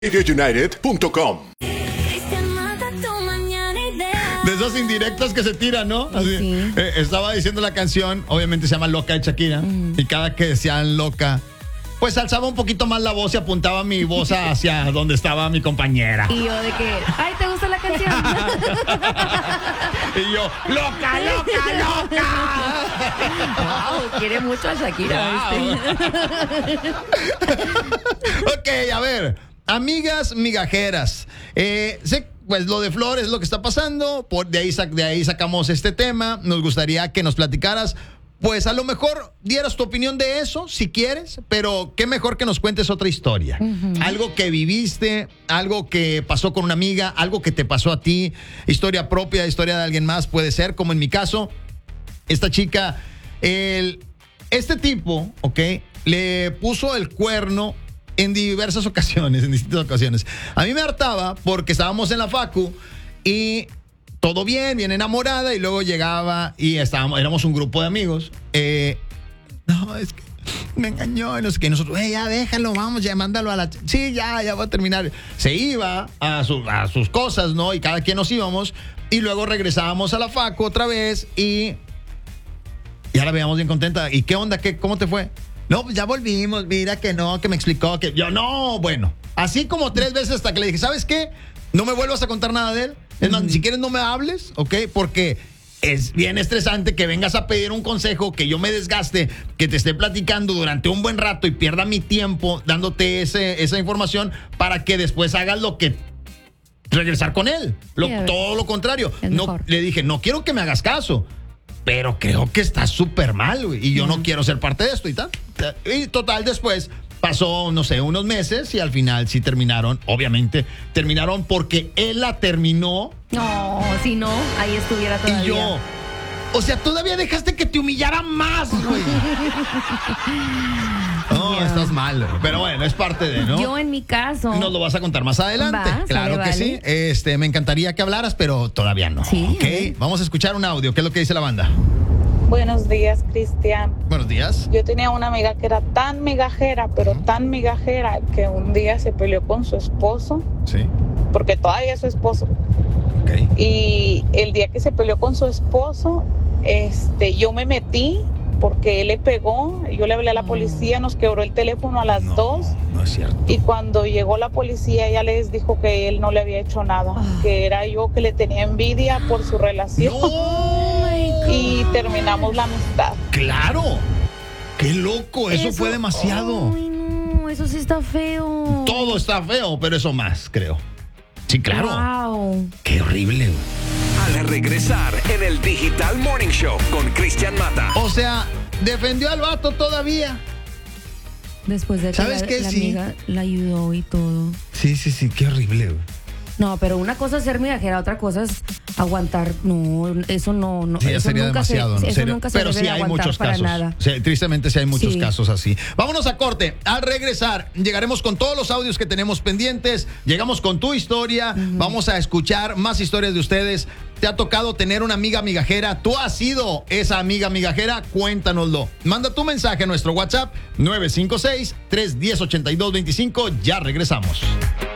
RadioUnited.com. De esas indirectas que se tiran, ¿no? Así, Sí. Estaba diciendo la canción, obviamente se llama Loca de Shakira, y cada que decían loca, pues alzaba un poquito más la voz y apuntaba mi voz hacia donde estaba mi compañera. Y yo de que, ay, ¿te gusta la canción? Y yo, loca, loca, loca. Wow, quiere mucho a Shakira, ¿viste? Ok, a ver, amigas migajeras. Pues lo de Flor es lo que está pasando. De ahí sacamos este tema. Nos gustaría que nos platicaras. Pues a lo mejor dieras tu opinión de eso, si quieres, pero qué mejor que nos cuentes otra historia. Algo que viviste, algo que pasó con una amiga, algo que te pasó a ti, historia propia, historia de alguien más, puede ser, como en mi caso, esta chica, este tipo, ¿ok? Le puso el cuerno en diversas ocasiones, en distintas ocasiones. A mí me hartaba porque estábamos en la facu y todo bien enamorada, y luego llegaba y éramos un grupo de amigos. No, es que me engañó y no sé qué. Nosotros, ya déjalo, vamos, ya mándalo a la... Sí, ya va a terminar. Se iba a sus cosas, ¿no? Y cada quien nos íbamos. Y luego regresábamos a la facu otra vez y ya la veíamos bien contenta. ¿Y qué onda? ¿Cómo te fue? No, pues ya volvimos, mira que no, que me explicó que... Yo, no, bueno. Así como 3 veces hasta que le dije, ¿sabes qué? No me vuelvas a contar nada de él. Es más, si quieres no me hables, ¿ok? Porque es bien estresante que vengas a pedir un consejo, que yo me desgaste, que te esté platicando durante un buen rato y pierda mi tiempo dándote esa información para que después hagas lo que... regresar con él. Todo lo contrario. No, le dije, no quiero que me hagas caso, pero creo que estás súper mal, güey, y yo no quiero ser parte de esto y tal. Y total, después... pasó, no sé, unos meses y al final sí terminaron, obviamente, terminaron porque él la terminó. No, si no, ahí estuviera todavía. Y yo, o sea, todavía dejaste que te humillara más, güey. No, Ya. estás mal, güey. Pero bueno, es parte de, ¿no? Yo en mi caso. Nos lo vas a contar más adelante. Va, Claro sale, que sí. Me encantaría que hablaras, pero todavía no. Sí, ¿ok? Vamos a escuchar un audio. ¿Qué es lo que dice la banda? Buenos días, Cristian. Buenos días. Yo tenía una amiga que era tan migajera, pero tan migajera, que un día se peleó con su esposo, Sí. porque todavía es su esposo. Ok. Y el día que se peleó con su esposo, yo me metí porque él le pegó. Yo le hablé a la policía, nos quebró el teléfono a las 2. No es cierto. Y cuando llegó la policía, ella les dijo que él no le había hecho nada, que era yo que le tenía envidia por su relación. Y terminamos la amistad. ¡Claro! ¡Qué loco! Eso fue demasiado. Ay, no, eso sí está feo. Todo está feo, pero eso más, creo. Sí, claro. Wow. ¡Qué horrible! Al regresar en el Digital Morning Show con Cristian Mata. O sea, defendió al vato todavía. Después de que ¿Sabes qué? la Sí. amiga la ayudó y todo. Sí, qué horrible. No, pero una cosa es ser migajera, otra cosa es aguantar. No, eso no. Sí, ya eso sería nunca demasiado, ¿no? eso Sería- nunca se pero debe sí de hay aguantar muchos para casos. nada. Sí, tristemente sí hay muchos Sí. casos así. Vámonos a corte. Al regresar, llegaremos con todos los audios que tenemos pendientes. Llegamos con tu historia. Vamos a escuchar más historias de ustedes. ¿Te ha tocado tener una amiga migajera? ¿Tú has sido esa amiga migajera? Cuéntanoslo. Manda tu mensaje a nuestro WhatsApp 956-310-8225. Ya regresamos.